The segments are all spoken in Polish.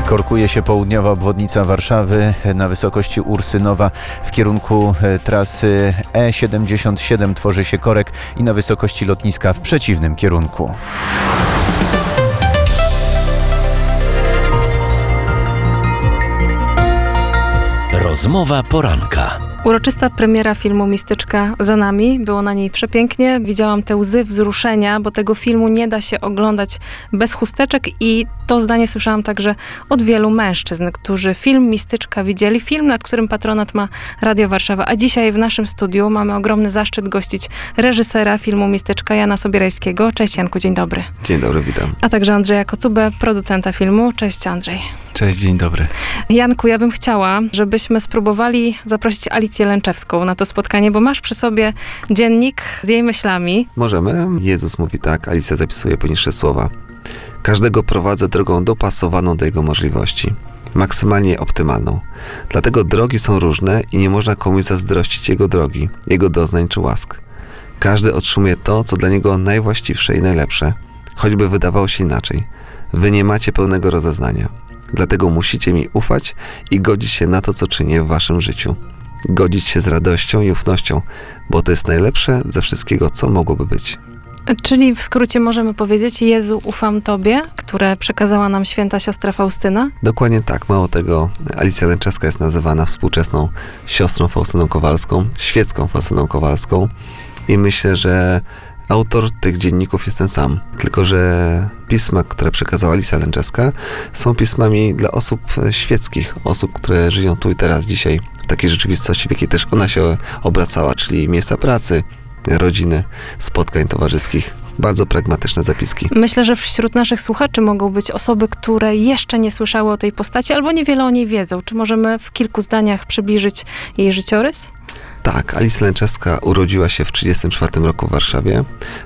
Korkuje się południowa obwodnica Warszawy na wysokości Ursynowa w kierunku trasy E77 tworzy się korek i na wysokości lotniska w przeciwnym kierunku. Rozmowa poranka. Uroczysta premiera filmu Mistyczka za nami. Było na niej przepięknie. Widziałam te łzy wzruszenia, bo tego filmu nie da się oglądać bez chusteczek i to zdanie słyszałam także od wielu mężczyzn, którzy film Mistyczka widzieli. Film, nad którym patronat ma Radio Warszawa. A dzisiaj w naszym studiu mamy ogromny zaszczyt gościć reżysera filmu Mistyczka, Jana Sobierajskiego. Cześć Janku, dzień dobry. Dzień dobry, witam. A także Andrzeja Kocubę, producenta filmu. Cześć Andrzej. Cześć, dzień dobry. Janku, ja bym chciała, żebyśmy spróbowali zaprosić Alicję Lęczewską na to spotkanie, bo masz przy sobie dziennik z jej myślami. Możemy. Jezus mówi tak, Alicja zapisuje poniższe słowa. Każdego prowadzę drogą dopasowaną do jego możliwości. Maksymalnie optymalną. Dlatego drogi są różne i nie można komuś zazdrościć jego drogi, jego doznań czy łask. Każdy otrzymuje to, co dla niego najwłaściwsze i najlepsze, choćby wydawało się inaczej. Wy nie macie pełnego rozeznania. Dlatego musicie mi ufać i godzić się na to, co czynię w waszym życiu. Godzić się z radością i ufnością, bo to jest najlepsze ze wszystkiego, co mogłoby być. Czyli w skrócie możemy powiedzieć: Jezu, ufam Tobie, które przekazała nam święta siostra Faustyna? Dokładnie tak. Mało tego, Alicja Lęczewska jest nazywana współczesną siostrą Faustyną Kowalską, świecką Faustyną Kowalską i myślę, że autor tych dzienników jest ten sam, tylko że pisma, które przekazała Alicja Lęczewska, są pismami dla osób świeckich, osób, które żyją tu i teraz, dzisiaj, w takiej rzeczywistości, w jakiej też ona się obracała, czyli miejsca pracy, rodziny, spotkań towarzyskich. Bardzo pragmatyczne zapiski. Myślę, że wśród naszych słuchaczy mogą być osoby, które jeszcze nie słyszały o tej postaci, albo niewiele o niej wiedzą. Czy możemy w kilku zdaniach przybliżyć jej życiorys? Tak, Alicja Lęczewska urodziła się w 1934 roku w Warszawie.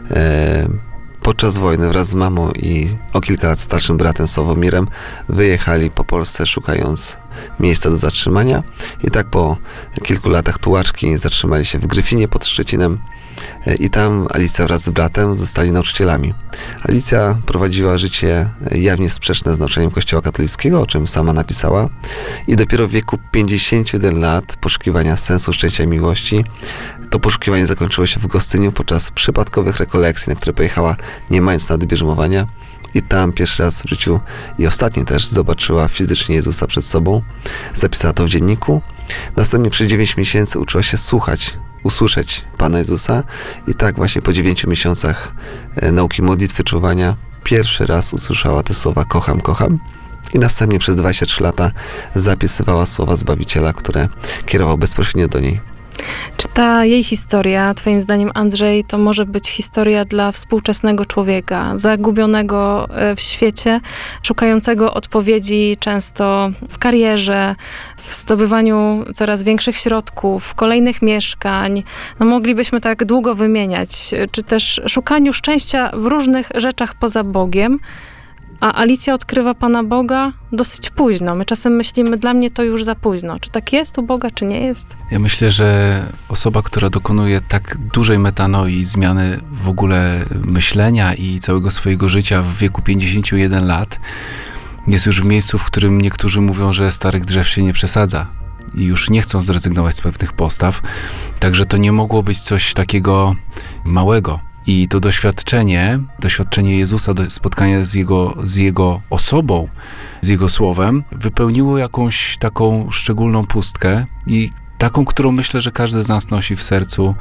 Podczas wojny wraz z mamą i o kilka lat starszym bratem Sławomirem wyjechali po Polsce, szukając miejsca do zatrzymania. I tak po kilku latach tułaczki zatrzymali się w Gryfinie pod Szczecinem i tam Alicja wraz z bratem zostali nauczycielami. Alicja prowadziła życie jawnie sprzeczne z nauczaniem Kościoła katolickiego, o czym sama napisała, i dopiero w wieku 51 lat poszukiwania sensu, szczęścia i miłości to poszukiwanie zakończyło się w Gostyniu podczas przypadkowych rekolekcji, na które pojechała nie mając nady bierzmowania. I tam pierwszy raz w życiu i ostatni też zobaczyła fizycznie Jezusa przed sobą. Zapisała to w dzienniku. Następnie przez 9 miesięcy uczyła się usłyszeć Pana Jezusa. I tak właśnie po 9 miesiącach nauki modlitwy, czuwania pierwszy raz usłyszała te słowa: kocham, kocham. I następnie przez 23 lata zapisywała słowa Zbawiciela, które kierował bezpośrednio do niej. Czy ta jej historia, twoim zdaniem, Andrzej, to może być historia dla współczesnego człowieka, zagubionego w świecie, szukającego odpowiedzi często w karierze, w zdobywaniu coraz większych środków, kolejnych mieszkań? No, moglibyśmy tak długo wymieniać. Czy też szukaniu szczęścia w różnych rzeczach poza Bogiem? A Alicja odkrywa Pana Boga dosyć późno. My czasem myślimy, dla mnie to już za późno. Czy tak jest u Boga, czy nie jest? Ja myślę, że osoba, która dokonuje tak dużej metanoi, zmiany w ogóle myślenia i całego swojego życia w wieku 51 lat, jest już w miejscu, w którym niektórzy mówią, że starych drzew się nie przesadza i już nie chcą zrezygnować z pewnych postaw. Także to nie mogło być coś takiego małego. I to doświadczenie Jezusa, spotkanie z Jego osobą, z Jego słowem, wypełniło jakąś taką szczególną pustkę i taką, którą myślę, że każdy z nas nosi w sercu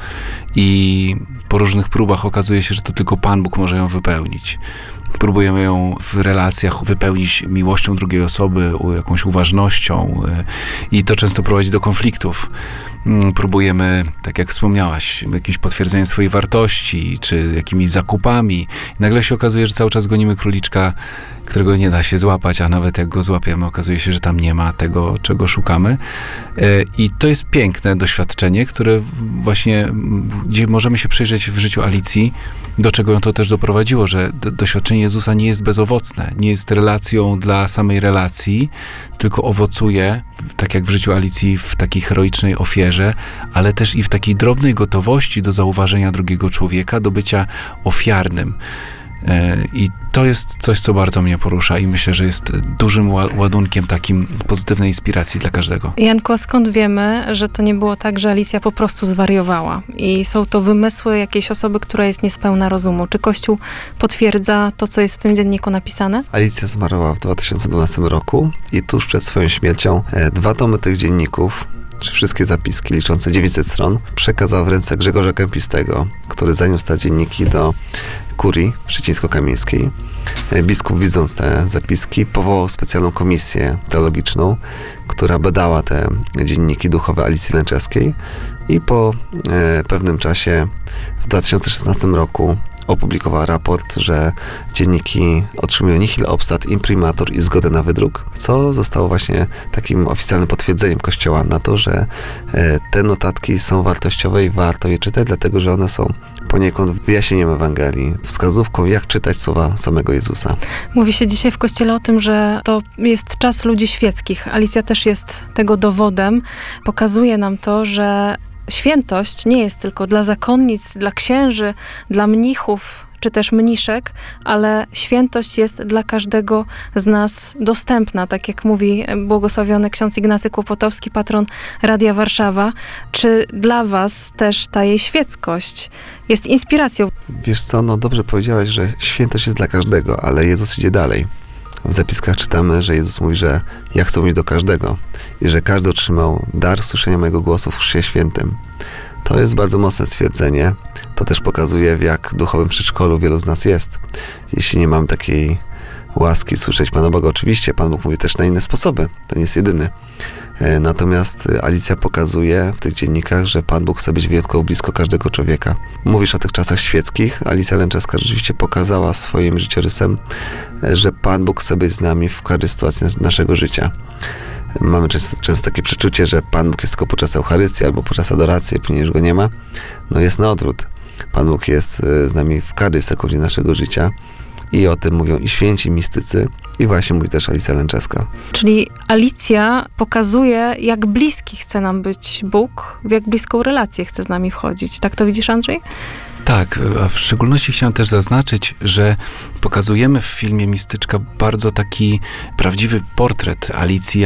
i po różnych próbach okazuje się, że to tylko Pan Bóg może ją wypełnić. Próbujemy ją w relacjach wypełnić miłością drugiej osoby, jakąś uważnością i to często prowadzi do konfliktów. Próbujemy, tak jak wspomniałaś, jakimś potwierdzeniem swojej wartości, czy jakimiś zakupami. I nagle się okazuje, że cały czas gonimy króliczka, którego nie da się złapać, a nawet jak go złapiemy, okazuje się, że tam nie ma tego, czego szukamy. I to jest piękne doświadczenie, które właśnie, gdzie możemy się przyjrzeć w życiu Alicji, do czego ją to też doprowadziło, że doświadczenie Jezusa nie jest bezowocne, nie jest relacją dla samej relacji, tylko owocuje, tak jak w życiu Alicji, w takiej heroicznej ofierze, ale też i w takiej drobnej gotowości do zauważenia drugiego człowieka, do bycia ofiarnym. I to jest coś, co bardzo mnie porusza i myślę, że jest dużym ładunkiem takim pozytywnej inspiracji dla każdego. Janko, skąd wiemy, że to nie było tak, że Alicja po prostu zwariowała i są to wymysły jakiejś osoby, która jest niespełna rozumu? Czy Kościół potwierdza to, co jest w tym dzienniku napisane? Alicja zmarła w 2012 roku i tuż przed swoją śmiercią 2 tomy tych dzienników, czy wszystkie zapiski liczące 900 stron, przekazał w ręce Grzegorza Kępistego, który zaniósł te dzienniki do kurii szczecińsko-kamieńskiej. Biskup, widząc te zapiski, powołał specjalną komisję teologiczną, która badała te dzienniki duchowe Alicji Lęczeskiej i po pewnym czasie w 2016 roku opublikowała raport, że dzienniki otrzymują nihil obstat imprimatur i zgodę na wydruk, co zostało właśnie takim oficjalnym potwierdzeniem Kościoła na to, że te notatki są wartościowe i warto je czytać, dlatego że one są poniekąd wyjaśnieniem Ewangelii, wskazówką, jak czytać słowa samego Jezusa. Mówi się dzisiaj w Kościele o tym, że to jest czas ludzi świeckich. Alicja też jest tego dowodem. Pokazuje nam to, że świętość nie jest tylko dla zakonnic, dla księży, dla mnichów, czy też mniszek, ale świętość jest dla każdego z nas dostępna, tak jak mówi błogosławiony ksiądz Ignacy Kłopotowski, patron Radia Warszawa. Czy dla was też ta jej świeckość jest inspiracją? Wiesz co, no dobrze powiedziałeś, że świętość jest dla każdego, ale Jezus idzie dalej. W zapiskach czytamy, że Jezus mówi, że ja chcę mówić do każdego i że każdy otrzymał dar słyszenia mojego głosu w Chrzcie Świętym. To jest bardzo mocne stwierdzenie. To też pokazuje, w jak duchowym przedszkolu wielu z nas jest. Jeśli nie mam takiej łaski słyszeć Pana Boga, oczywiście Pan Bóg mówi też na inne sposoby. To nie jest jedyny. Natomiast Alicja pokazuje w tych dziennikach, że Pan Bóg chce być wyjątkowo blisko każdego człowieka. Mówisz o tych czasach świeckich. Alicja Lęczeska rzeczywiście pokazała swoim życiorysem, że Pan Bóg chce być z nami w każdej sytuacji naszego życia. Mamy często takie przeczucie, że Pan Bóg jest tylko podczas Eucharystii albo podczas adoracji, a później już Go nie ma. No jest na odwrót. Pan Bóg jest z nami w każdej sekundzie naszego życia i o tym mówią i święci, i mistycy, i właśnie mówi też Alicja Lęczeska. Czyli Alicja pokazuje, jak bliski chce nam być Bóg, w jak bliską relację chce z nami wchodzić. Tak to widzisz, Andrzej? Tak, a w szczególności chciałem też zaznaczyć, że pokazujemy w filmie Mistyczka bardzo taki prawdziwy portret Alicji